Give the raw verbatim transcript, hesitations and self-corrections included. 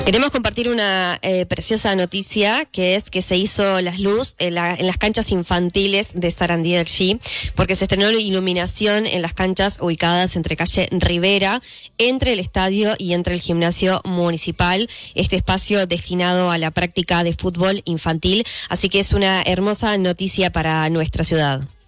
Queremos compartir una eh, preciosa noticia, que es que se hizo las luz en, la, en las canchas infantiles de Sarandí del G, porque se estrenó la iluminación en las canchas ubicadas entre calle Rivera, entre el estadio y entre el gimnasio municipal, este espacio destinado a la práctica de fútbol infantil, así que es una hermosa noticia para nuestra ciudad.